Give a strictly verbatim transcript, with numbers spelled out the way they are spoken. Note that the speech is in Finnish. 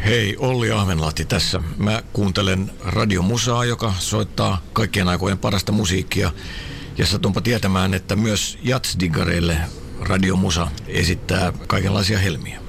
Hei, Olli Ahvenlahti tässä. Mä kuuntelen radiomusaa, joka soittaa kaikkien aikojen parasta musiikkia. Ja satunpa tietämään, että myös jatsdiggareille radiomusa esittää kaikenlaisia helmiä.